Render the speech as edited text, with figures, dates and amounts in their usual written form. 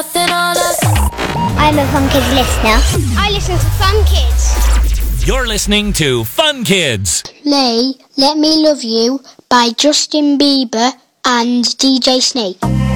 I'm a Fun Kids listener. I listen to Fun Kids. You're listening to Fun Kids. Play Let Me Love You by Justin Bieber and DJ Snake.